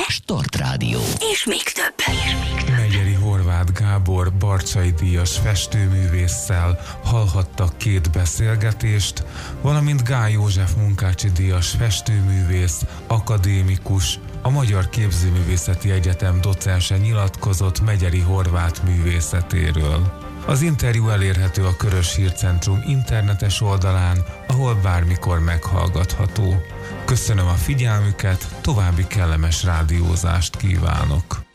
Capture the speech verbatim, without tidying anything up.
Start Rádió. És még több. És még több. Megyeri Horváth Gábor Barcsay díjas festőművésszel hallhattak két beszélgetést, valamint Gály József Munkácsi díjas festőművész, akadémikus, a Magyar Képzőművészeti Egyetem docense nyilatkozott Megyeri Horváth művészetéről. Az interjú elérhető a Körös Hírcentrum internetes oldalán, ahol bármikor meghallgatható. Köszönöm a figyelmüket, további kellemes rádiózást kívánok!